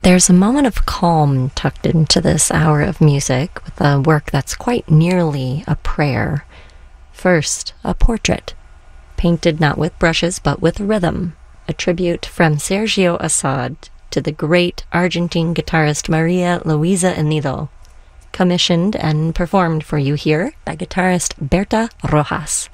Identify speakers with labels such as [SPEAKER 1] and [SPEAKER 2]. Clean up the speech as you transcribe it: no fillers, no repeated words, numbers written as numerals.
[SPEAKER 1] There's a moment of calm tucked into this hour of music with a work that's quite nearly a prayer. First, a portrait, painted not with brushes but with rhythm, a tribute from Sergio Assad to the great Argentine guitarist Maria Luisa Enido, commissioned and performed for you here by guitarist Berta Rojas.